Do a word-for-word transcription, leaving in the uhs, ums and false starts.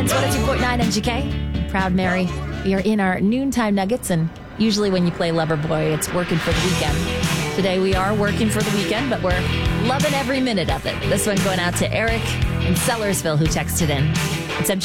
It's one oh two point nine M G K. Proud Mary. We are in our noontime nuggets, and usually when you play Loverboy, it's working for the weekend. Today we are working for the weekend, but we're loving every minute of it. This one going out to Eric in Sellersville who texted in. It's M G K.